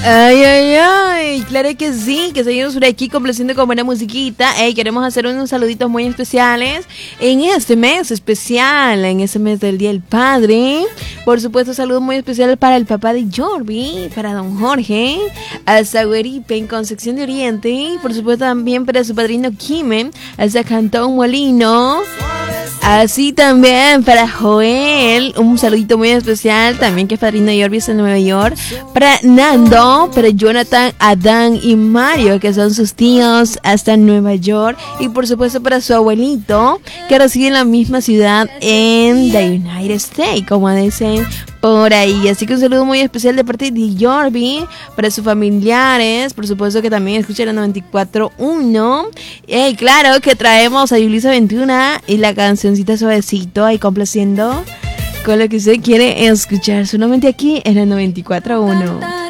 Ay, ay, ay, claro que sí, que seguimos por aquí complaciendo con buena musiquita. Queremos hacer unos saluditos muy especiales en este mes especial, en este mes del Día del Padre. Por supuesto, saludos muy especiales para el papá de Jordi, para don Jorge, hasta Gueripe en Concepción de Oriente, y por supuesto también para su padrino Kimen, hasta Cantón Molino. Así también para Joel, un saludito muy especial, también que es padrino de Orbis en Nueva York. Para Nando, para Jonathan, Adán y Mario, que son sus tíos hasta Nueva York. Y por supuesto para su abuelito, que reside en la misma ciudad en the United States, como dicen por ahí. Así que un saludo muy especial de parte de Jordi para sus familiares. Por supuesto que también escuchan la 94.1. Claro que traemos a Yulisa 21 y la cancioncita suavecito ahí complaciendo con lo que usted quiere escuchar. Solamente aquí en la 94.1.